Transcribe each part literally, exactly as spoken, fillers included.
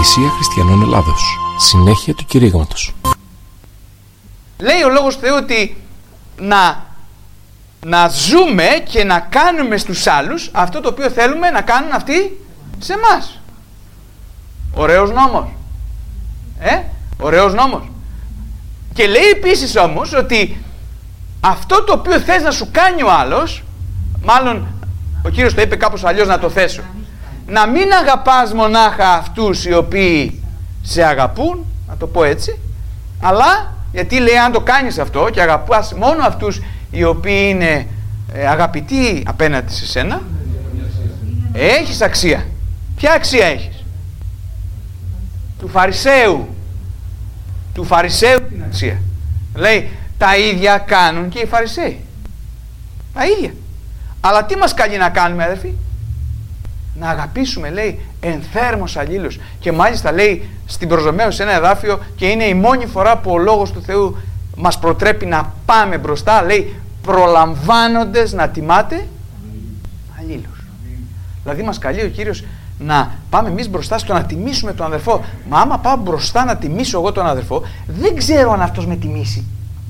Εκκλησία Χριστιανών Ελλάδος. Συνέχεια του κηρύγματος. Λέει ο Λόγος του Θεού ότι να, να ζούμε και να κάνουμε στους άλλους αυτό το οποίο θέλουμε να κάνουν αυτοί σε εμάς. Ωραίος νόμος. Ε, ωραίος νόμος. Και λέει επίσης όμως ότι αυτό το οποίο θες να σου κάνει ο άλλος, μάλλον ο Κύριος το είπε κάπως αλλιώς να το θέσω, να μην αγαπάς μονάχα αυτούς οι οποίοι σε αγαπούν, να το πω έτσι, αλλά γιατί λέει αν το κάνεις αυτό και αγαπάς μόνο αυτούς οι οποίοι είναι ε, αγαπητοί απέναντι σε σένα, έχεις αξία. Ποια αξία έχεις? Του Φαρισαίου. Του Φαρισαίου την αξία. Λέει τα ίδια κάνουν και οι Φαρισαίοι. Τα ίδια. Αλλά τι μας καλεί να κάνουμε, αδερφοί? Να αγαπήσουμε, λέει, ενθέρμος αλλήλους. Και μάλιστα λέει στην προς Ρωμαίους ένα εδάφιο, και είναι η μόνη φορά που ο Λόγος του Θεού μας προτρέπει να πάμε μπροστά, λέει προλαμβάνοντες να τιμάτε αλλήλους. Δηλαδή μας καλεί ο Κύριος να πάμε εμείς μπροστά στο να τιμήσουμε τον αδερφό. Μα άμα πάω μπροστά να τιμήσω εγώ τον αδερφό, δεν ξέρω αν αυτός με τιμήσει.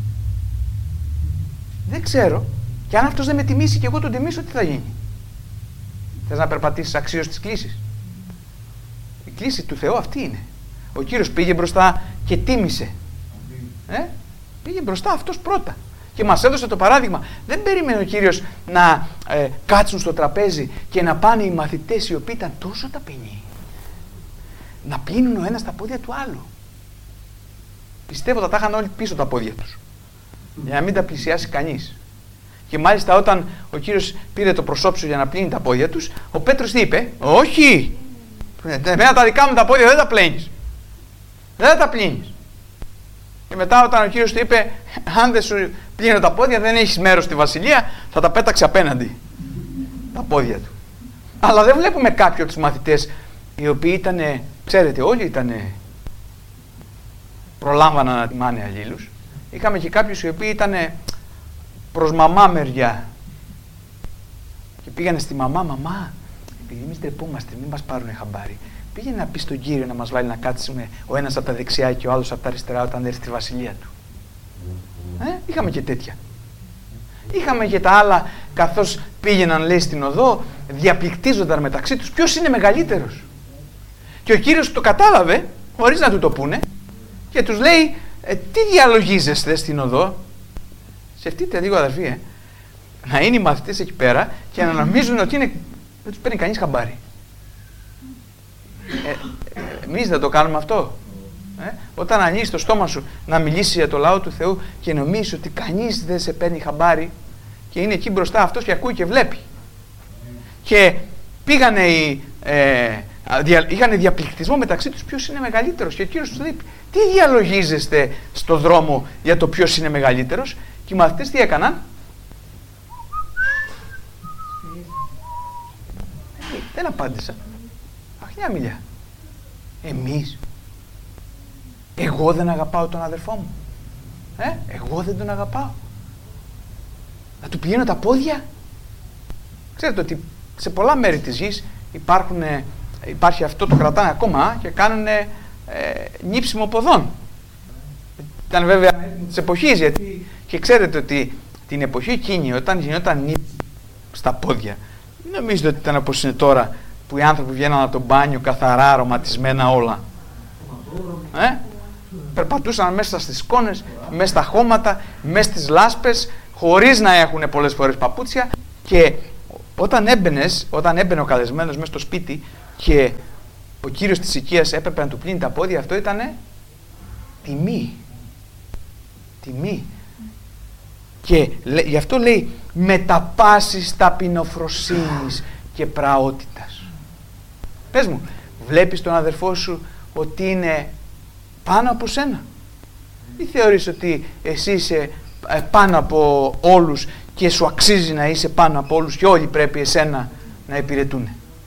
Δεν ξέρω. Και αν αυτός δεν με τιμήσει και εγώ τον τιμήσω, τι θα γίνει? Θες να περπατήσεις αξίως της κλήσης? Η κλήση του Θεού αυτή είναι. Ο Κύριος πήγε μπροστά και τίμησε. Ε? Πήγε μπροστά αυτός πρώτα. Και μας έδωσε το παράδειγμα. Δεν περίμενε ο Κύριος να ε, κάτσουν στο τραπέζι και να πάνε οι μαθητές οι οποίοι ήταν τόσο ταπεινοί να πλύνουν ο ένας τα πόδια του άλλου. Πιστεύω ότι τα είχαν όλοι πίσω τα πόδια τους, για να μην τα πλησιάσει κανείς. Και μάλιστα όταν ο Κύριος πήρε το προσώψιο για να πλύνει τα πόδια τους, ο Πέτρος τι είπε? Όχι! Εμένα τα δικά μου τα πόδια δεν τα πλένεις. Δεν τα πλύνεις. Και μετά όταν ο Κύριος του είπε, αν δεν σου πλύνω τα πόδια δεν έχεις μέρος στη Βασιλεία, θα τα πέταξε απέναντι τα πόδια του. Αλλά δεν βλέπουμε κάποιοι από τους μαθητές οι οποίοι ήταν, ξέρετε, όλοι ήταν, προλάμβαναν να τιμάνε αλλήλους. Είχαμε και κάποιους οι οποίοι ήταν προς μαμά μεριά και πήγανε στη μαμά, μαμά, επειδή εμείς ντρεπόμαστε, μην μας πάρουν χαμπάρι, πήγαινε να πει στον Κύριο να μας βάλει να κάτσουμε ο ένας από τα δεξιά και ο άλλος από τα αριστερά όταν έρθει στη βασιλεία του. Ε, είχαμε και τέτοια. Είχαμε και τα άλλα, καθώς πήγαιναν, λέει, στην οδό, διαπληκτίζονταν μεταξύ τους ποιος είναι μεγαλύτερος. Και ο Κύριος το κατάλαβε, χωρίς να του το πούνε, και τους λέει, ε, τι διαλογίζεστε στην οδό? Σκεφτείτε λίγο, αδερφοί, ε, να είναι οι μαθητές εκεί πέρα και να νομίζουν ότι είναι, δεν τους παίρνει κανείς χαμπάρι. Ε, ε, εμείς δεν το κάνουμε αυτό. Ε? Όταν ανοίγεις το στόμα σου να μιλήσει για το λαό του Θεού και νομίζεις ότι κανείς δεν σε παίρνει χαμπάρι και είναι εκεί μπροστά αυτός και ακούει και βλέπει. Και πήγανε οι, ε, δια, είχαν διαπληκτισμό μεταξύ τους ποιος είναι μεγαλύτερος και ο Κύριος τους λέει, τι διαλογίζεστε στο δρόμο για το ποιος είναι μεγαλύτερος? Και οι μαθητές τι έκαναν? Ε, δεν απάντησαν. Αχ, μια μιλιά. Εμείς. Εγώ δεν αγαπάω τον αδερφό μου. Ε, εγώ δεν τον αγαπάω. Να του πλύνω τα πόδια. Ξέρετε ότι σε πολλά μέρη της γης υπάρχουν, υπάρχει αυτό, το κρατάνε ακόμα και κάνουν ε, νύψιμο ποδών. Ήταν βέβαια της εποχής, γιατί και ξέρετε ότι την εποχή εκείνη όταν γινόταν νύψιμο στα πόδια, μην νομίζετε ότι ήταν όπως είναι τώρα που οι άνθρωποι βγαίναν από το μπάνιο καθαρά αρωματισμένα όλα. Ε? Περπατούσαν μέσα στις σκόνες, μέσα στα χώματα, μέσα στις λάσπες, χωρίς να έχουν πολλές φορές παπούτσια, και όταν έμπαινες, όταν έμπαινε ο καλεσμένος μέσα στο σπίτι και ο κύριος της οικίας έπρεπε να του πλύνει τα πόδια, αυτό ήτανε τιμή. Τιμή. Και γι' αυτό λέει με τα πάσης ταπεινοφροσύνης και πραότητας. Πες μου, βλέπεις τον αδερφό σου ότι είναι πάνω από σένα, ή θεωρείς ότι εσύ είσαι πάνω από όλους και σου αξίζει να είσαι πάνω από όλους και όλοι πρέπει εσένα να υπηρετούν?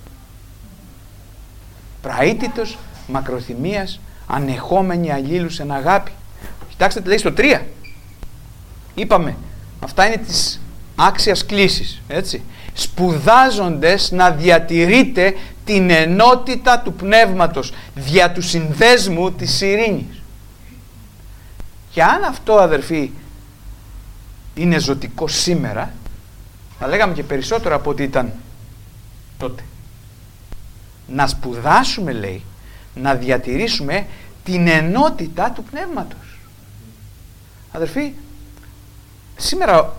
Πραήτητος, μακροθυμίας, ανεχόμενοι αλλήλους εν αγάπη. Κοιτάξτε τι λέει στο τρία. Είπαμε, αυτά είναι της άξιας κλήσης, έτσι. Σπουδάζοντες να διατηρείτε την ενότητα του πνεύματος δια του συνδέσμου της ειρήνης. Και αν αυτό, αδερφοί, είναι ζωτικό σήμερα, θα λέγαμε και περισσότερο από ό,τι ήταν τότε. Να σπουδάσουμε, λέει, να διατηρήσουμε την ενότητα του πνεύματος. Αδερφοί, σήμερα,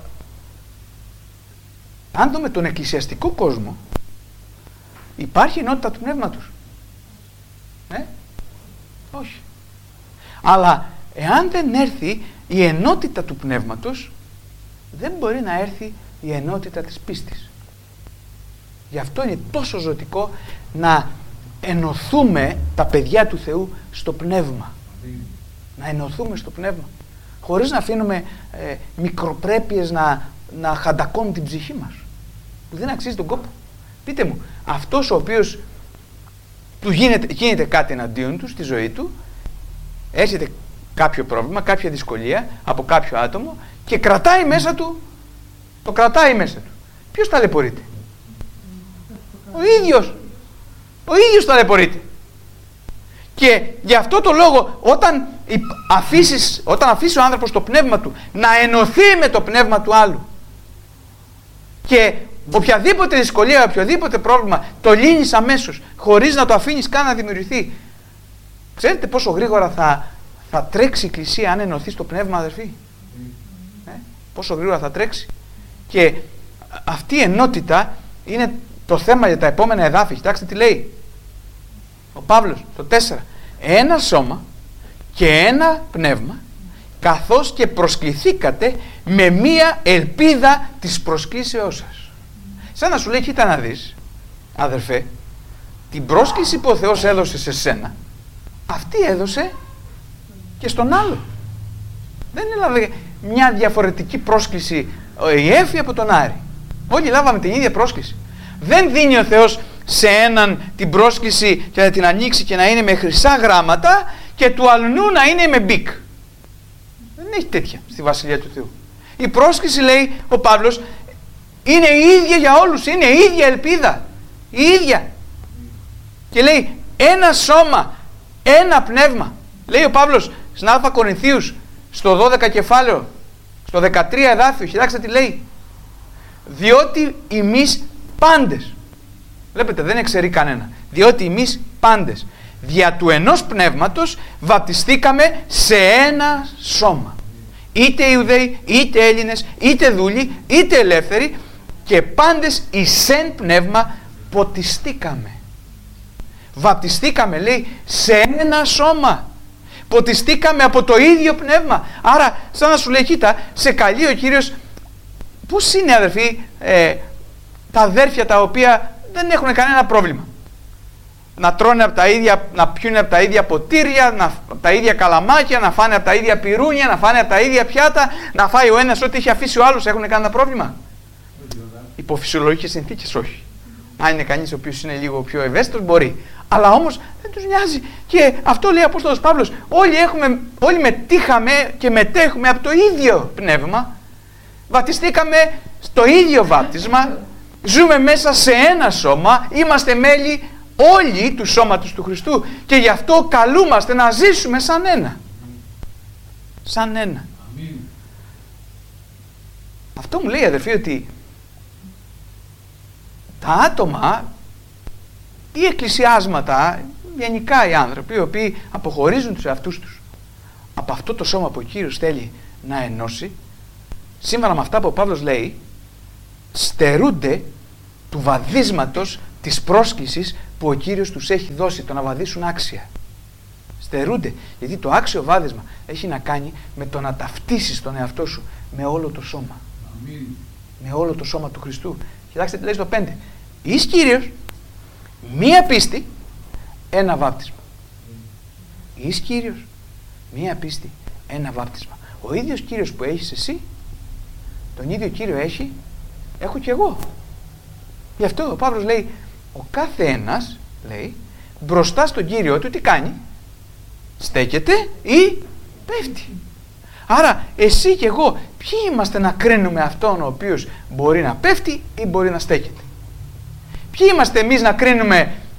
αν δούμε τον εκκλησιαστικό κόσμο, υπάρχει ενότητα του πνεύματος. Ε? Όχι. Αλλά εάν δεν έρθει η ενότητα του πνεύματος, δεν μπορεί να έρθει η ενότητα της πίστης. Γι' αυτό είναι τόσο ζωτικό να ενωθούμε τα παιδιά του Θεού στο πνεύμα. Να ενωθούμε στο πνεύμα. Χωρίς να αφήνουμε ε, μικροπρέπειες να, να χαντακώνουν την ψυχή μας. Που δεν αξίζει τον κόπο. Πείτε μου, αυτός ο οποίος του γίνεται, γίνεται κάτι εναντίον του στη ζωή του, έρχεται κάποιο πρόβλημα, κάποια δυσκολία από κάποιο άτομο και κρατάει μέσα του, το κρατάει μέσα του. Ποιος ταλαιπωρείται? Ο ίδιος. Ο ίδιος ταλαιπωρείται. Και γι' αυτό το λόγο όταν αφήσεις, όταν αφήσει ο άνθρωπος το πνεύμα του να ενωθεί με το πνεύμα του άλλου και οποιαδήποτε δυσκολία, οποιοδήποτε πρόβλημα το λύνεις αμέσως, χωρίς να το αφήνεις καν να δημιουργηθεί, ξέρετε πόσο γρήγορα θα, θα τρέξει η Εκκλησία αν ενωθεί στο πνεύμα, αδερφοί? Ε, πόσο γρήγορα θα τρέξει. Και αυτή η ενότητα είναι το θέμα για τα επόμενα εδάφη. Κοιτάξτε τι λέει ο Παύλος το τέσσερα. Ένα σώμα και ένα πνεύμα, καθώς και προσκληθήκατε με μία ελπίδα της προσκλήσεώς σας. Σαν να σου λέει, κοίτα να δεις, αδερφέ, την πρόσκληση που ο Θεός έδωσε σε σένα, αυτή έδωσε και στον άλλο. Δεν έλαβε μια διαφορετική πρόσκληση η Εύη από τον Άρη. Όλοι λάβαμε την ίδια πρόσκληση. Δεν δίνει ο Θεός σε έναν την πρόσκληση και να την ανοίξει και να είναι με χρυσά γράμματα και του αλλού να είναι με μπικ. Δεν έχει τέτοια στη Βασιλεία του Θεού. Η πρόσκληση, λέει ο Παύλος, είναι η ίδια για όλους, είναι η ίδια ελπίδα, η ίδια. Και λέει ένα σώμα, ένα πνεύμα. Λέει ο Παύλος στην Α Κορινθίους στο δώδεκα κεφάλαιο, στο δεκατρία εδάφιο, κοιτάξτε τι λέει. Διότι εμείς πάντες, βλέπετε δεν εξαιρεί κανένα, διότι εμείς πάντες δια του ενός πνεύματος βαπτιστήκαμε σε ένα σώμα. Είτε Ιουδαίοι, είτε Έλληνες, είτε δούλοι, είτε ελεύθεροι, και πάντες εις εν πνεύμα ποτιστήκαμε. Βαπτιστήκαμε, λέει, σε ένα σώμα. Ποτιστήκαμε από το ίδιο πνεύμα. Άρα σαν να σου λέει, κοίτα, σε καλεί ο Κύριος. Πώς είναι, αδερφοί, ε, τα αδέρφια τα οποία δεν έχουν κανένα πρόβλημα να τρώνε από τα ίδια, να πιούνε από τα ίδια ποτήρια, να, από τα ίδια καλαμάκια, να φάνε από τα ίδια πυρούνια, να φάνε από τα ίδια πιάτα, να φάει ο ένας ό,τι έχει αφήσει ο άλλος? Έχουν κανένα πρόβλημα? Υπό φυσιολογικές συνθήκες όχι. Αν είναι κανείς ο οποίος είναι λίγο πιο ευαίσθητος μπορεί. Αλλά όμως δεν τους νοιάζει. Και αυτό λέει ο Απόστολος Παύλος. Όλοι, έχουμε, όλοι μετήχαμε και μετέχουμε από το ίδιο πνεύμα. Βαπτιστήκαμε στο ίδιο βάπτισμα. Ζούμε μέσα σε ένα σώμα. Είμαστε μέλη όλοι του σώματος του Χριστού. Και γι' αυτό καλούμαστε να ζήσουμε σαν ένα. Σαν ένα. Αμήν. Αυτό μου λέει, αδερφοί, ότι τα άτομα, οι εκκλησιάσματα, γενικά οι άνθρωποι, οι οποίοι αποχωρίζουν τους εαυτούς τους από αυτό το σώμα που ο Κύριος θέλει να ενώσει, σύμφωνα με αυτά που ο Παύλος λέει, στερούνται του βαδίσματος της πρόσκλησης που ο Κύριος τους έχει δώσει, το να βαδίσουν άξια. Στερούνται, γιατί το άξιο βάδισμα έχει να κάνει με το να ταυτίσεις τον εαυτό σου με όλο το σώμα. Αμήν. Με όλο το σώμα του Χριστού. Κοιτάξτε τι λέει στο πέντε. Εις Κύριος, μία πίστη, ένα βάπτισμα. Εις Κύριος, μία πίστη, ένα βάπτισμα. Ο ίδιος Κύριος που έχεις εσύ, τον ίδιο Κύριο έχει, έχω και εγώ. Γι' αυτό ο Παύλος λέει, ο κάθε ένας, λέει, μπροστά στον Κύριο του τι κάνει? Στέκεται ή πέφτει. Άρα εσύ και εγώ ποιοι είμαστε να κρίνουμε αυτόν ο οποίος μπορεί να πέφτει ή μπορεί να στέκεται? Ποιοι είμαστε εμείς να κρίνουμε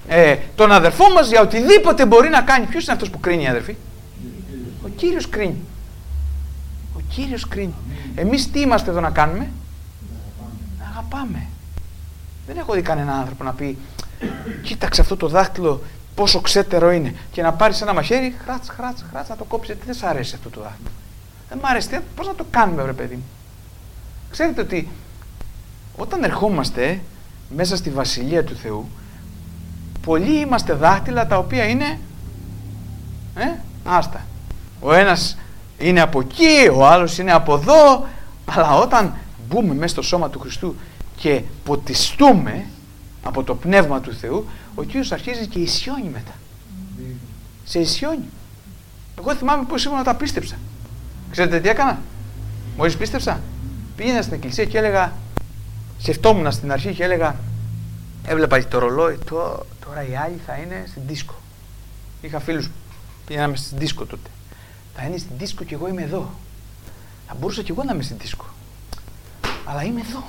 ε, τον αδερφό μας για οτιδήποτε μπορεί να κάνει. Ποιος είναι αυτός που κρίνει, αδερφοί? Ο Κύριος κρίνει. Ο Κύριος κρίνει. Εμείς τι είμαστε εδώ να κάνουμε? Να αγαπάμε. Δεν έχω δει κανένα άνθρωπο να πει κοίταξε αυτό το δάχτυλο πόσο ξέτερο είναι, και να πάρεις ένα μαχαίρι, χράτς, χράτς, χράτς, να το κόψεις. Τι δεν σ' αρέσει αυτό το δάχτυλο? Δεν μ' αρέσει. Πώς να το κάνουμε, βρε παιδί μου? Ξέρετε ότι όταν ερχόμαστε μέσα στη Βασιλεία του Θεού, πολλοί είμαστε δάχτυλα τα οποία είναι ε, άστα. Ο ένας είναι από εκεί, ο άλλος είναι από εδώ, αλλά όταν μπούμε μέσα στο σώμα του Χριστού και ποτιστούμε από το Πνεύμα του Θεού, ο Κύριος αρχίζει και ισιώνει μετά. Mm. Σε ισιώνει. Εγώ θυμάμαι πώς ήμουν όταν πίστεψα. Ξέρετε τι έκανα? Μόλις πίστεψα, πήγαινα στην εκκλησία και έλεγα, σκεφτόμουν στην αρχή και έλεγα, έβλεπα το ρολόι, το, τώρα οι άλλοι θα είναι στην δίσκο. Είχα φίλους που πήγαιναμε στην δίσκο τότε. Θα είναι στην δίσκο και εγώ είμαι εδώ. Θα μπορούσα και εγώ να είμαι στην δίσκο. Αλλά είμαι εδώ.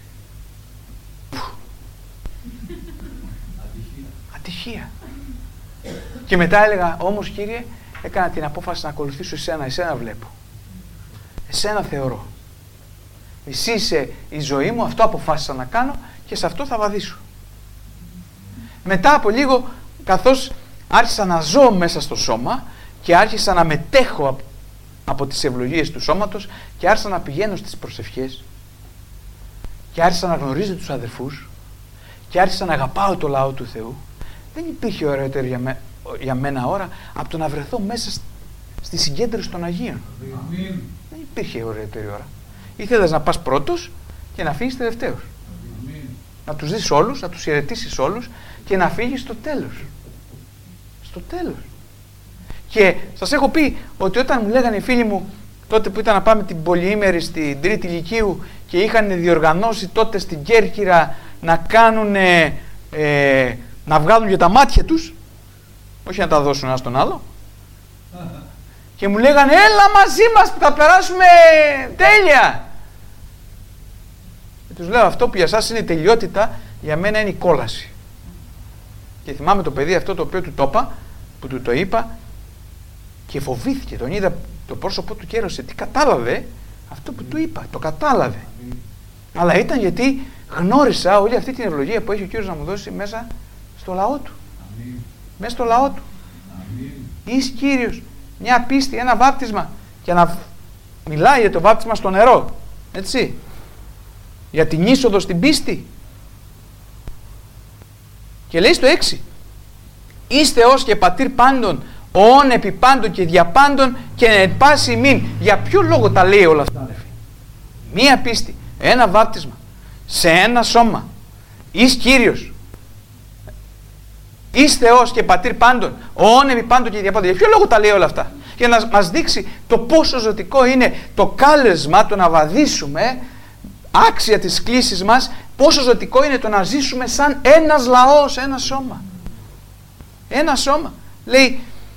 Ατυχία. Και μετά έλεγα, όμως Κύριε, έκανα την απόφαση να ακολουθήσω εσένα, εσένα βλέπω. Εσένα θεωρώ. Εσύ είσαι η ζωή μου, αυτό αποφάσισα να κάνω και σε αυτό θα βαδίσω. Μετά από λίγο, καθώς άρχισα να ζω μέσα στο σώμα και άρχισα να μετέχω από τις ευλογίες του σώματος και άρχισα να πηγαίνω στις προσευχές και άρχισα να γνωρίζω τους αδερφούς και άρχισα να αγαπάω το λαό του Θεού, δεν υπήρχε ωραιότερη για, με, για μένα ώρα από το να βρεθώ μέσα στη συγκέντρωση των Αγίων. Αμήν. Δεν υπήρχε ωραιότερη ώρα. Ήθελες να πας πρώτος και να φύγεις τελευταίος. Αμήν. Να τους δεις όλους, να τους χαιρετήσεις όλους και να φύγεις στο τέλος. Στο τέλος. Και σας έχω πει ότι όταν μου λέγανε οι φίλοι μου τότε που ήταν να πάμε την πολυήμερη στην Τρίτη Λυκείου και είχαν διοργανώσει τότε στην Κέρκυρα να κάνουν ε, να βγάλουν για τα μάτια τους, όχι να τα δώσουν ένα στον άλλο, και μου λέγανε έλα μαζί μας που θα περάσουμε τέλεια. Και τους λέω, αυτό που για σας είναι η τελειότητα, για μένα είναι η κόλαση. Και θυμάμαι το παιδί αυτό το οποίο του το είπα, που του το είπα και φοβήθηκε, τον είδα το πρόσωπό του και έρωσε, τι κατάλαβε αυτό που του είπα, το κατάλαβε. Αμήν. Αλλά ήταν γιατί γνώρισα όλη αυτή την ευλογία που έχει ο Κύριος να μου δώσει μέσα στο λαό του. Αμήν. Μέσα στο λαό του. Αμήν. Εις Κύριος, μια πίστη, ένα βάπτισμα, και να μιλάει για το βάπτισμα στο νερό, έτσι, για την είσοδο στην πίστη. Και λέει στο έξι, είστε ως και πατήρ πάντων, όν επί πάντων και δια πάντων και εν πάση ημίν. Για ποιο λόγο τα λέει όλα αυτά? Μία πίστη, ένα βάπτισμα, σε ένα σώμα, εις Κύριος, είστε ως και πατήρ πάντων, όν επί πάντων και δια πάντων. Για ποιο λόγο τα λέει όλα αυτά? Για να μας δείξει το πόσο ζωτικό είναι το κάλεσμα, το να βαδίσουμε άξια της κλίσης μας, πόσο ζωτικό είναι το να ζήσουμε σαν ένας λαός, ένα σώμα. Ένα σώμα. Λέει,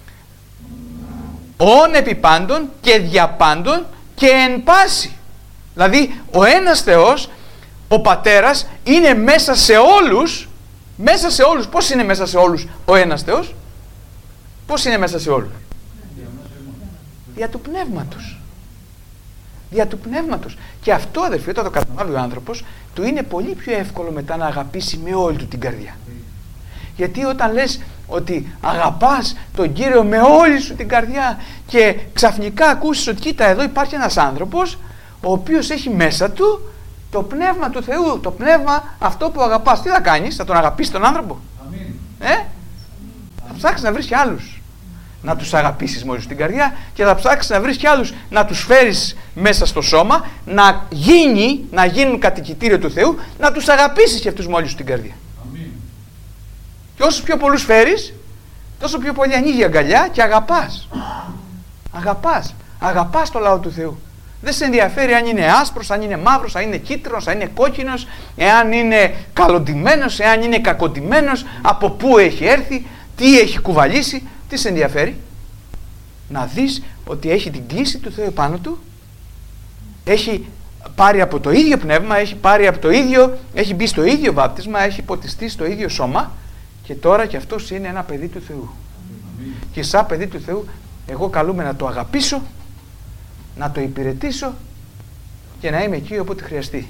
όν επί πάντων και δια πάντων και εν πάση. Δηλαδή, ο ένας Θεός, ο Πατέρας, είναι μέσα σε όλους, μέσα σε όλους. Πώς είναι μέσα σε όλους ο ένας Θεός? Πώς είναι μέσα σε όλους? Δια του Πνεύματος. Δια του Πνεύματος. Και αυτό, αδερφοί, όταν το καταλάβει ο άνθρωπος, του είναι πολύ πιο εύκολο μετά να αγαπήσει με όλη του την καρδιά. Γιατί όταν λες ότι αγαπάς τον Κύριο με όλη σου την καρδιά και ξαφνικά ακούσεις ότι κοίτα, εδώ υπάρχει ένας άνθρωπος ο οποίος έχει μέσα του το Πνεύμα του Θεού, το Πνεύμα αυτό που αγαπάς, τι θα κάνεις? Θα τον αγαπήσεις τον άνθρωπο? Αμήν. Ε? Θα ψάξεις να βρεις και άλλους να τους αγαπήσεις μόλις στην καρδιά και θα ψάξεις να βρεις και άλλους να τους φέρεις μέσα στο σώμα, να γίνει, να γίνουν κατοικητήριο του Θεού, να τους αγαπήσεις και αυτούς μόλις στην καρδιά. Αμήν. Και όσους πιο πολλούς φέρεις, τόσο πιο πολύ ανοίγει η αγκαλιά και αγαπάς. Αγαπάς. Αγαπάς το λαό του Θεού. Δεν σε ενδιαφέρει αν είναι άσπρος, αν είναι μαύρος, αν είναι κίτρινος, αν είναι κόκκινος, εάν είναι καλοντημένος, εάν είναι κακοντημένος, από πού έχει έρθει, τι έχει κουβαλήσει. Τι σε ενδιαφέρει? Να δεις ότι έχει την κλίση του Θεού πάνω του, έχει πάρει από το ίδιο πνεύμα, έχει πάρει από το ίδιο, έχει μπει στο ίδιο βάπτισμα, έχει ποτιστεί στο ίδιο σώμα Και τώρα και αυτός είναι ένα παιδί του Θεού. Και σαν παιδί του Θεού εγώ καλούμαι να το αγαπήσω, να το υπηρετήσω και να είμαι εκεί όποτε χρειαστεί.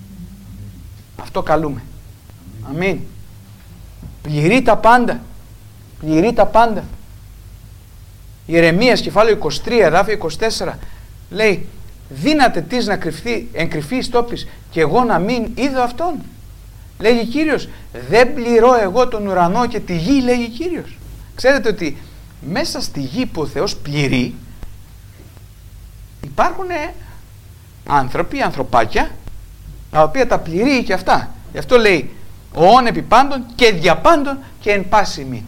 Αυτό καλούμε. Αμήν. Πληρεί τα πάντα. Πληρεί τα πάντα. Ιερεμίας κεφάλαιο είκοσι τρία, εδάφιο είκοσι τέσσερα λέει, δύναται της να κρυφθεί, εγκρυφεί εις τόπης και εγώ να μην είδω αυτόν. Λέγει Κύριος, δεν πληρώ εγώ τον ουρανό και τη γη, λέγει Κύριος. Ξέρετε ότι μέσα στη γη που ο Θεός πληρεί υπάρχουν άνθρωποι, ανθρωπάκια, τα οποία τα πληρεί και αυτά. Γι' αυτό λέει, οών επί πάντων και δια πάντων και εν πάση μη.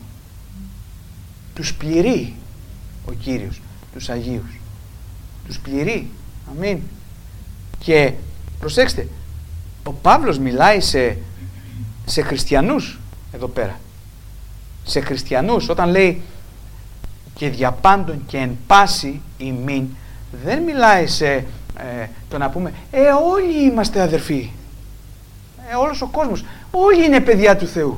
Τους πληρεί ο Κύριος, τους Αγίους. Τους πληρεί. Αμήν. Και προσέξτε, ο Παύλος μιλάει σε, σε χριστιανούς εδώ πέρα. Σε χριστιανούς, όταν λέει και δια πάντων και εν πάση ημίν, δεν μιλάει σε ε, το να πούμε ε όλοι είμαστε αδερφοί, ε, όλος ο κόσμος, όλοι είναι παιδιά του Θεού.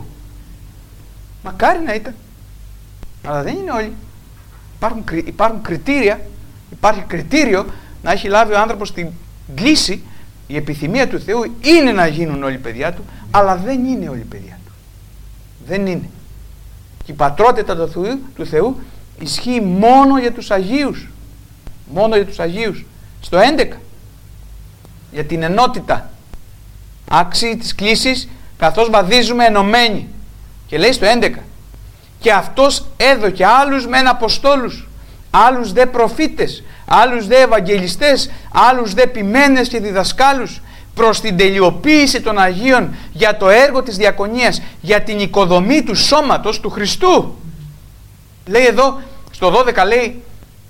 Μακάρι να ήταν, αλλά δεν είναι όλοι. Υπάρχουν, υπάρχουν κριτήρια, υπάρχει κριτήριο να έχει λάβει ο άνθρωπος την κλίση. Η επιθυμία του Θεού είναι να γίνουν όλοι παιδιά του, αλλά δεν είναι όλοι παιδιά του. Δεν είναι. Και η πατρότητα του Θεού, του Θεού ισχύει μόνο για τους Αγίους. Μόνο για τους Αγίους. Στο έντεκα, για την ενότητα, άξιοι της κλίσης, καθώς βαδίζουμε ενωμένοι. Και λέει στο έντεκα, και αυτός έδωκε άλλους μεν αποστόλους, άλλους δε προφήτες, άλλους δε ευαγγελιστές, άλλους δε ποιμένες και διδασκάλους, προς την τελειοποίηση των Αγίων, για το έργο της διακονίας, για την οικοδομή του σώματος του Χριστού. Λέει εδώ στο δώδεκα, λέει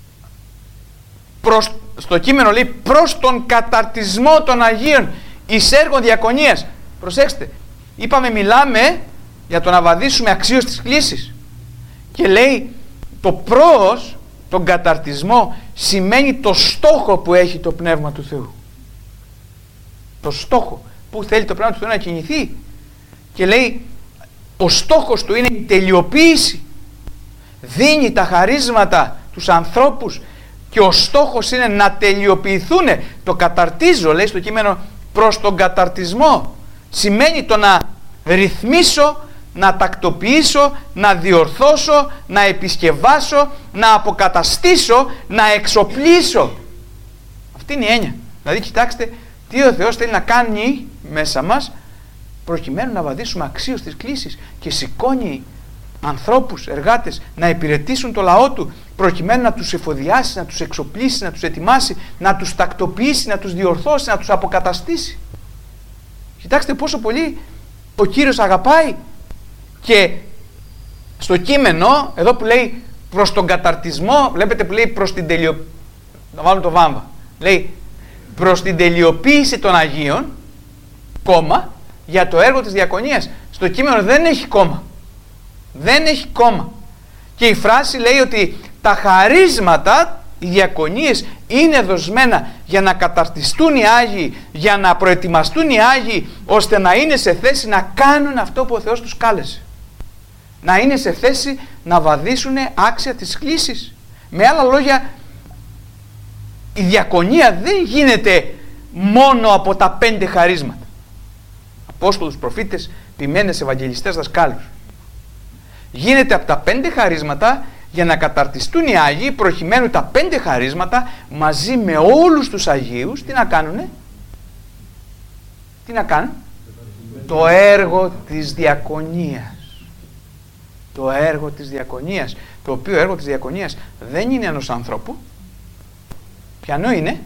προς, στο κείμενο λέει προς τον καταρτισμό των Αγίων εις έργο διακονίας. Προσέξτε, είπαμε μιλάμε για το να βαδίσουμε αξίως της κλίσης, και λέει το προς τον καταρτισμό σημαίνει το στόχο που έχει το Πνεύμα του Θεού. Το στόχο που θέλει το Πνεύμα του Θεού να κινηθεί, και λέει ο στόχος του είναι η τελειοποίηση. Δίνει τα χαρίσματα τους ανθρώπους και ο στόχος είναι να τελειοποιηθούν. Το καταρτίζω, λέει στο κείμενο, προς τον καταρτισμό. Σημαίνει το να ρυθμίσω, να τακτοποιήσω, να διορθώσω, να επισκευάσω, να αποκαταστήσω, να εξοπλίσω. Αυτή είναι η έννοια. Δηλαδή κοιτάξτε τι ο Θεός θέλει να κάνει μέσα μας, προκειμένου να βαδίσουμε αξίως της κλίσης, και σηκώνει ανθρώπους, εργάτες να υπηρετήσουν το λαό του, προκειμένου να τους εφοδιάσει, να τους εξοπλίσει, να τους ετοιμάσει, να τους τακτοποιήσει, να τους διορθώσει, να τους αποκαταστήσει. Κοιτάξτε πόσο πολύ ο Κύριος αγαπάει. Και στο κείμενο εδώ που λέει προς τον καταρτισμό, βλέπετε που λέει προς την τελειοποίηση, να βάλουμε το βάμβα, λέει προς την τελειοποίηση των Αγίων, κόμμα, για το έργο της διακονίας. Στο κείμενο δεν έχει κόμμα. Δεν έχει κόμμα. Και η φράση λέει ότι τα χαρίσματα, οι διακονίες, είναι δοσμένα για να καταρτιστούν οι Άγιοι, για να προετοιμαστούν οι Άγιοι, ώστε να είναι σε θέση να κάνουν αυτό που ο Θεός τους κάλεσε. Να είναι σε θέση να βαδίσουν άξια της κλίσης. Με άλλα λόγια, η διακονία δεν γίνεται μόνο από τα πέντε χαρίσματα. Απόστολους, προφήτες, ποιμένες, ευαγγελιστές, δασκάλους. Γίνεται από τα πέντε χαρίσματα για να καταρτιστούν οι Άγιοι, προκειμένου τα πέντε χαρίσματα μαζί με όλους τους Αγίους τι να κάνουνε? Τι να κάνουν? Το έργο της διακονίας. Το έργο της διακονίας, το οποίο έργο της διακονίας δεν είναι ενός ανθρώπου. Ποιανού είναι?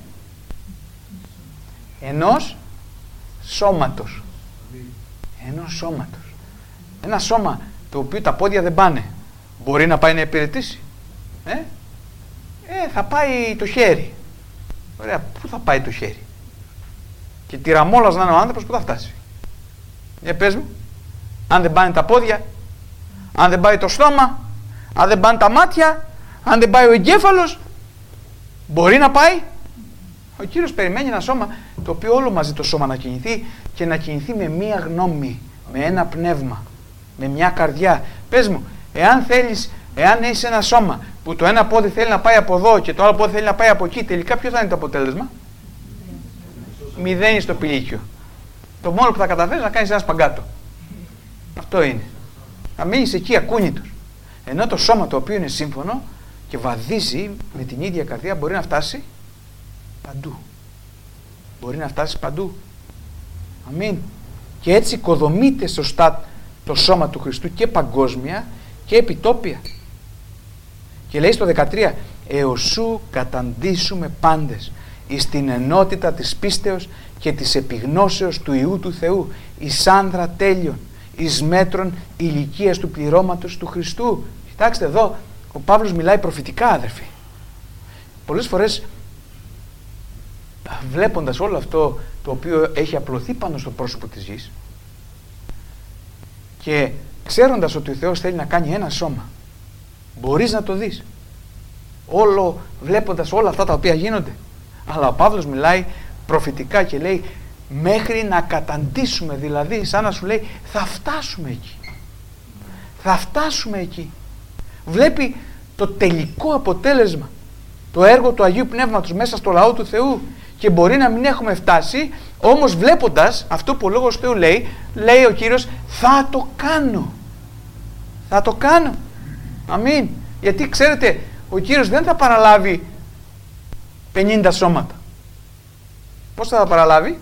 Ενός σώματος. Ενός σώματος. Ένα σώμα το οποίο τα πόδια δεν πάνε, μπορεί να πάει να υπηρετήσει? Ε, ε θα πάει το χέρι. Ωραία, πού θα πάει το χέρι? Και τυραμόλας να είναι ο άνθρωπος, πού θα φτάσει? Για πες μου, αν δεν πάνε τα πόδια, αν δεν πάει το στόμα, αν δεν πάνε τα μάτια, αν δεν πάει ο εγκέφαλος, μπορεί να πάει? Ο Κύριος περιμένει ένα σώμα το οποίο όλο μαζί το σώμα να κινηθεί, και να κινηθεί με μία γνώμη, με ένα πνεύμα. Με μια καρδιά. Πες μου, εάν θέλεις, εάν έχεις ένα σώμα που το ένα πόδι θέλει να πάει από εδώ και το άλλο πόδι θέλει να πάει από εκεί, τελικά ποιο θα είναι το αποτέλεσμα? Μηδέν στο πηλίκιο. Το μόνο που θα καταφέρεις να κάνεις ένα σπαγκάτο. Αυτό είναι. Θα μείνεις εκεί ακούνητος. Ενώ το σώμα το οποίο είναι σύμφωνο και βαδίζει με την ίδια καρδιά μπορεί να φτάσει παντού. Μπορεί να φτάσει παντού. Αμήν. Και έτσι οικοδομείται σωστά το σώμα του Χριστού και παγκόσμια και επιτόπια. Και λέει στο δεκατρία, εωσού καταντήσουμε πάντες εις την ενότητα της πίστεως και της επιγνώσεως του Υιού του Θεού, εις άνδρα τέλειων, εις μέτρων ηλικίας του πληρώματος του Χριστού. Κοιτάξτε εδώ, ο Παύλος μιλάει προφητικά, αδερφοί. Πολλές φορές, βλέποντας όλο αυτό το οποίο έχει απλωθεί πάνω στο πρόσωπο της γης και ξέροντας ότι ο Θεός θέλει να κάνει ένα σώμα, μπορείς να το δεις όλο, βλέποντας όλα αυτά τα οποία γίνονται. Αλλά ο Παύλος μιλάει προφητικά και λέει μέχρι να καταντήσουμε, δηλαδή σαν να σου λέει θα φτάσουμε εκεί, θα φτάσουμε εκεί. Βλέπει το τελικό αποτέλεσμα, το έργο του Αγίου Πνεύματος μέσα στο λαό του Θεού. Και μπορεί να μην έχουμε φτάσει, όμως βλέποντας αυτό που ο Λόγος του Θεού λέει, λέει ο Κύριος θα το κάνω, θα το κάνω. Αμήν. Γιατί ξέρετε, ο Κύριος δεν θα παραλάβει πενήντα σώματα. Πώς θα τα παραλάβει?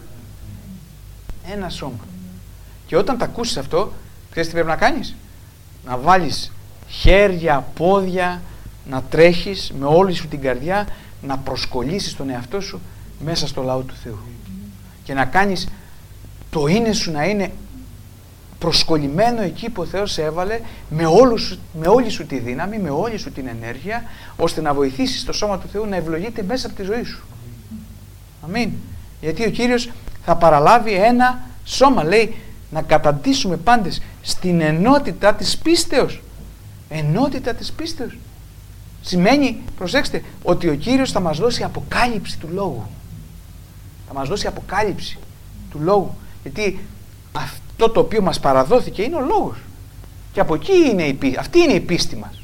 Ένα σώμα. Και όταν τα ακούσεις αυτό, ξέρεις τι πρέπει να κάνεις? Να βάλεις χέρια, πόδια, να τρέχεις με όλη σου την καρδιά, να προσκολήσεις τον εαυτό σου μέσα στο λαό του Θεού. Και να κάνεις το είναι σου να είναι προσκολλημένο εκεί που ο Θεός σε έβαλε με, όλους, με όλη σου τη δύναμη, με όλη σου την ενέργεια, ώστε να βοηθήσεις το σώμα του Θεού να ευλογείται μέσα από τη ζωή σου. Αμήν. Γιατί ο Κύριος θα παραλάβει ένα σώμα, λέει, να καταντήσουμε πάντες στην ενότητα της πίστεως. Ενότητα της πίστεως. Σημαίνει, προσέξτε, ότι ο Κύριος θα μας δώσει αποκάλυψη του Λόγου. Θα μας δώσει αποκάλυψη του Λόγου. Γιατί αυτό το οποίο μας παραδόθηκε είναι ο Λόγος. Και από εκεί είναι η πίστη. Αυτή είναι η πίστη μας.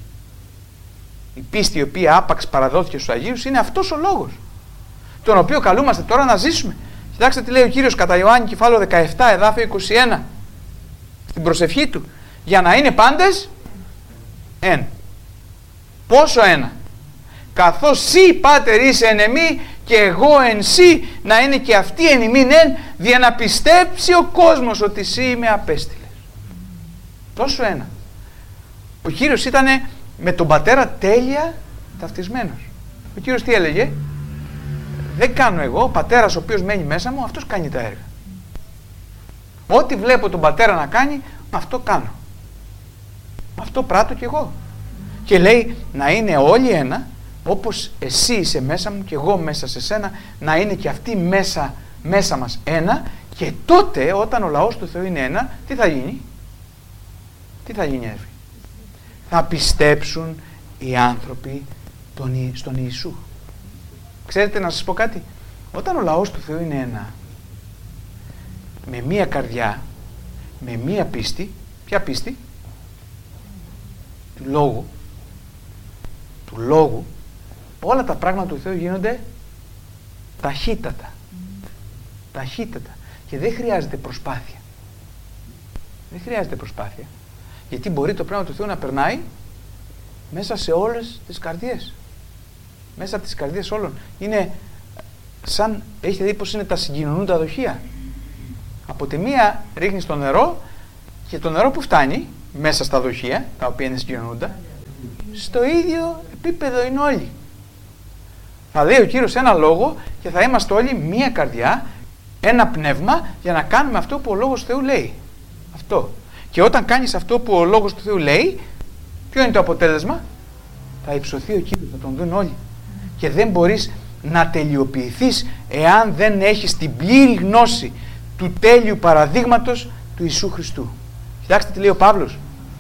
Η πίστη η οποία άπαξ παραδόθηκε στους Αγίους είναι αυτός ο Λόγος. Τον οποίο καλούμαστε τώρα να ζήσουμε. Κοιτάξτε τι λέει ο Κύριος κατά Ιωάννη κεφάλαιο δεκαεπτά εδάφιο είκοσι ένα. Στην προσευχή του. Για να είναι πάντες εν. Πόσο ένα? Καθώς σύ Πάτερ είσαι εν εμή και εγώ εν σύ, να είναι και αυτοί εν ημίν εν, δια να πιστέψει ο κόσμος ότι σύ με απέστειλες. Τόσο ένα. Ο Κύριος ήταν με τον Πατέρα τέλεια ταυτισμένος. Ο Κύριος τι έλεγε? Δεν κάνω εγώ, ο Πατέρας ο οποίος μένει μέσα μου, αυτός κάνει τα έργα. Ό,τι βλέπω τον Πατέρα να κάνει, αυτό κάνω. Αυτό πράττω κι εγώ. Και λέει να είναι όλοι ένα, όπως εσύ είσαι μέσα μου και εγώ μέσα σε σένα, να είναι και αυτοί μέσα, μέσα μας ένα, και τότε όταν ο λαός του Θεού είναι ένα, τι θα γίνει? Τι θα γίνει, έρφη? Θα πιστέψουν οι άνθρωποι τον, στον Ιησού. Ξέρετε, να σας πω κάτι? Όταν ο λαός του Θεού είναι ένα, με μία καρδιά, με μία πίστη, ποια πίστη? Του Λόγου, του Λόγου, όλα τα πράγματα του Θεού γίνονται ταχύτατα. Ταχύτατα. Και δεν χρειάζεται προσπάθεια. Δεν χρειάζεται προσπάθεια. Γιατί μπορεί το πράγμα του Θεού να περνάει μέσα σε όλες τις καρδιές. Μέσα από τις καρδιές όλων. Είναι σαν, έχετε δει πως είναι τα συγκοινωνούντα δοχεία. Από τη μία ρίχνεις το νερό και το νερό που φτάνει μέσα στα δοχεία, τα οποία είναι συγκοινωνούντα, στο ίδιο επίπεδο είναι όλοι. Θα λέει ο Κύριος ένα λόγο και θα είμαστε όλοι μία καρδιά, ένα πνεύμα, για να κάνουμε αυτό που ο Λόγος του Θεού λέει. Αυτό. Και όταν κάνεις αυτό που ο Λόγος του Θεού λέει, ποιο είναι το αποτέλεσμα? Θα υψωθεί ο Κύριος, θα τον δουν όλοι. Και δεν μπορείς να τελειοποιηθείς εάν δεν έχεις την πλήρη γνώση του τέλειου παραδείγματος του Ιησού Χριστού. Κοιτάξτε τι λέει ο Παύλος.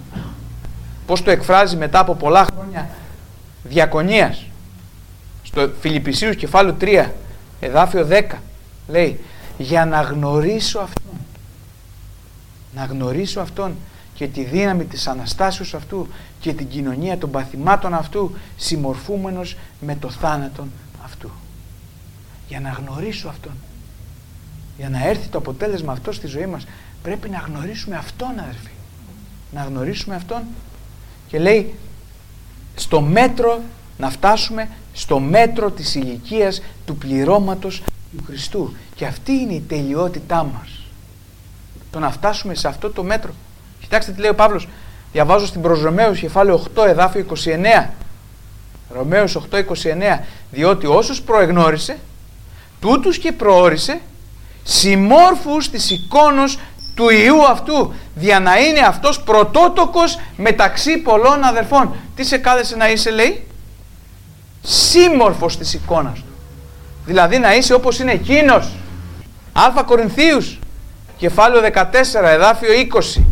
Πώς το εκφράζει μετά από πολλά χρόνια διακονίας. Στο Φιλιππισίους κεφάλαιο τρία, εδάφιο δέκα, λέει για να γνωρίσω Αυτόν. Να γνωρίσω Αυτόν και τη δύναμη της Αναστάσεως αυτού και την κοινωνία των παθημάτων αυτού, συμμορφούμενος με το θάνατον αυτού. Για να γνωρίσω Αυτόν, για να έρθει το αποτέλεσμα αυτό στη ζωή μας, πρέπει να γνωρίσουμε Αυτόν, αδερφοί. Να γνωρίσουμε Αυτόν. Και λέει, στο μέτρο, να φτάσουμε στο μέτρο της ηλικίας του πληρώματος του Χριστού. Και αυτή είναι η τελειότητά μας. Το να φτάσουμε σε αυτό το μέτρο. Κοιτάξτε τι λέει ο Παύλος. Διαβάζω στην προς Ρωμαίους κεφάλαιο οκτώ εδάφιο είκοσι εννέα. Ρωμαίους οκτώ είκοσι εννέα. Διότι όσους προεγνώρισε, τούτους και προόρισε, συμμόρφους της εικόνος του Υιού αυτού, δια να είναι αυτός πρωτότοκος μεταξύ πολλών αδερφών. Τι σε κάλεσε να είσαι, λέει? Σύμμορφος της εικόνας του. Δηλαδή να είσαι όπως είναι εκείνος. Α Κορινθίους κεφάλαιο δεκατέσσερα εδάφιο είκοσι.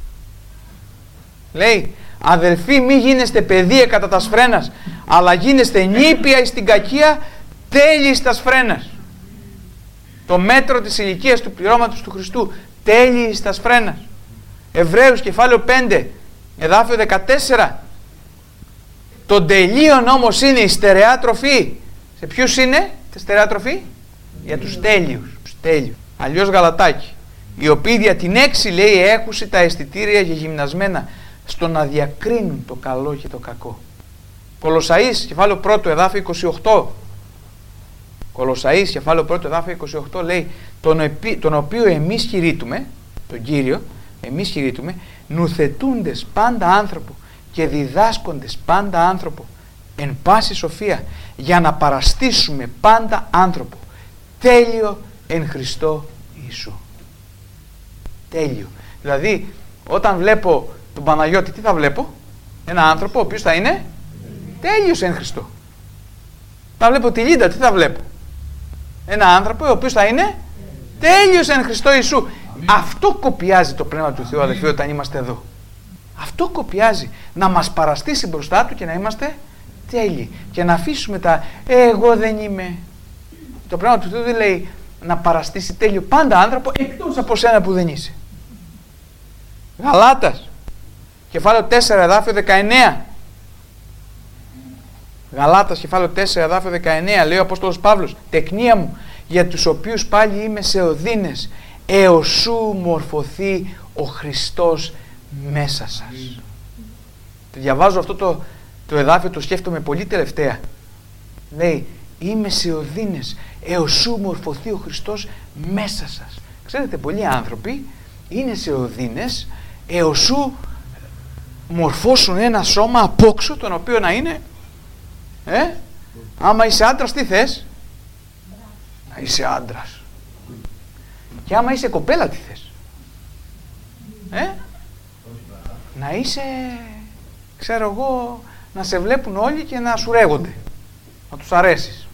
Λέει, αδελφοί, μη γίνεστε παιδεία κατά τας φρένας, αλλά γίνεστε νήπια εις την κακία, τέλειοι τας φρένας. Το μέτρο της ηλικίας του πληρώματος του Χριστού, τέλειοι τας φρένας. Εβραίους κεφάλαιο πέντε εδάφιο δεκατέσσερα. Το τελείον όμως είναι η στερεά τροφή. Σε ποιους είναι τη στερεά τροφή? Για τους τέλειους. Τους τέλειους. Αλλιώς Γαλατάκι. Οι οποίοι δια την έξι, λέει, έχουσι τα αισθητήρια και γυμνασμένα στο να διακρίνουν το καλό και το κακό. Κολοσσαείς κεφάλαιο πρώτο εδάφιο είκοσι οκτώ. Κολοσσαείς κεφάλαιο πρώτο εδάφιο είκοσι οκτώ λέει, τον, επί, τον οποίο εμείς κηρύττουμε, τον Κύριο, εμείς κηρύττουμε, νουθετούντες πάντα άνθρωπο και διδάσκοντες πάντα άνθρωπο εν πάση σοφία, για να παραστήσουμε πάντα άνθρωπο τέλειο εν Χριστώ Ιησού. Τέλειο. Δηλαδή, όταν βλέπω τον Παναγιώτη, τι θα βλέπω? Ένα άνθρωπο ο οποίος θα είναι τέλειος εν Χριστώ. Θα βλέπω τη Λίντα, τι θα βλέπω? Ένα άνθρωπο ο οποίος θα είναι τέλειος εν Χριστώ Ιησού. Αμήν. Αυτό κοπιάζει το Πνεύμα του Θεού, αδελφοί, όταν είμαστε εδώ. Αυτό κοπιάζει. Να μας παραστήσει μπροστά Του και να είμαστε τέλειοι. Και να αφήσουμε τα εγώ δεν είμαι. Το Πνεύμα του Θεού δεν λέει να παραστήσει τέλειο πάντα άνθρωπο, εκτός από σένα που δεν είσαι. Γαλάτας κεφάλαιο τέσσερα εδάφιο δεκαεννέα. Γαλάτας κεφάλαιο τέσσερα εδάφιο δεκαεννέα λέει ο Απόστολος Παύλος, τεκνία μου, για τους οποίους πάλι είμαι σε οδύνες, έως σου μορφωθεί ο Χριστός μέσα σας. Mm. Διαβάζω αυτό το, το εδάφιο, το σκέφτομαι πολύ τελευταία. Λέει, είμαι σε οδύνες, έως σου μορφωθεί ο Χριστός μέσα σας. Ξέρετε, πολλοί άνθρωποι είναι σε οδύνες, έως σου μορφώσουν ένα σώμα απόξω, τον οποίο να είναι, ε, άμα είσαι άντρας τι θες? Να είσαι άντρας. Και άμα είσαι κοπέλα τι θες? Ε, να είσαι, ξέρω εγώ, να σε βλέπουν όλοι και να σου ρέγονται, να τους αρέσεις.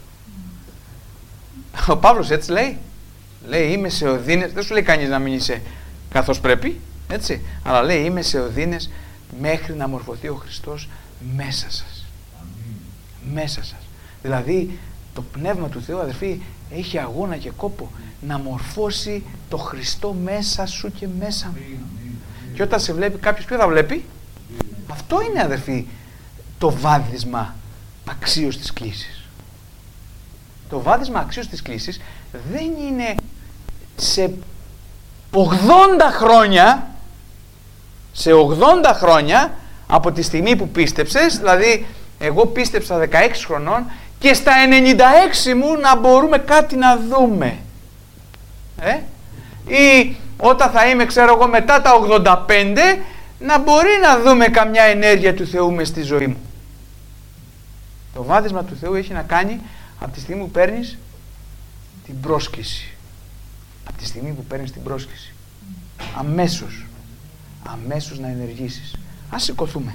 Ο Παύλος έτσι λέει. Λέει, είμαι σε οδύνες, δεν σου λέει κανείς να μην είσαι καθώς πρέπει, έτσι, αλλά λέει, είμαι σε οδύνες μέχρι να μορφωθεί ο Χριστός μέσα σας. Αμήν. Μέσα σας. Δηλαδή, το Πνεύμα του Θεού, αδερφοί, έχει αγώνα και κόπο να μορφώσει το Χριστό μέσα σου και μέσα μου. Αμήν. Και όταν σε βλέπει κάποιος, ποιο θα βλέπει? Αμήν. Αυτό είναι, αδερφοί, το βάδισμα αξίως της κλήσης. Το βάδισμα αξίως της κλήσης δεν είναι σε ογδόντα χρόνια, σε ογδόντα χρόνια από τη στιγμή που πίστεψες, δηλαδή εγώ πίστεψα δεκαέξι χρονών και στα ενενήντα έξι μου να μπορούμε κάτι να δούμε. Ε? Ή όταν θα είμαι, ξέρω εγώ, μετά τα ογδόντα πέντε να μπορεί να δούμε καμιά ενέργεια του Θεού μες στη ζωή μου. Το βάδισμα του Θεού έχει να κάνει από τη στιγμή που παίρνεις την πρόσκληση. Από τη στιγμή που παίρνεις την πρόσκληση. Αμέσως. Αμέσως να ενεργήσεις. Ας σηκωθούμε.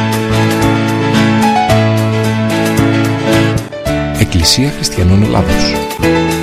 Εκκλησία Χριστιανών Ελλάδος.